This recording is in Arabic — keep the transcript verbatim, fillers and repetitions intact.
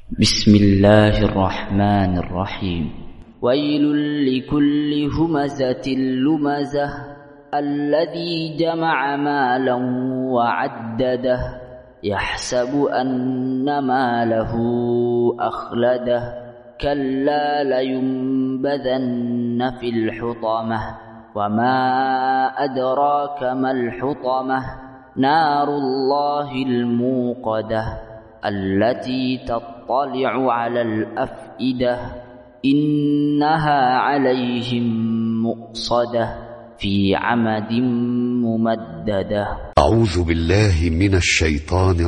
بسم الله الرحمن الرحيم. ويل لكل همزة لمزة الذي جمع مالا وعدده يحسب أن ماله أخلده كلا لينبذن في الحطمة وما أدراك ما الحطمة نار الله الموقدة التي تطلع على الأفئدة إنها عليهم مؤصدة في عمد ممددة. أعوذ بالله من الشيطان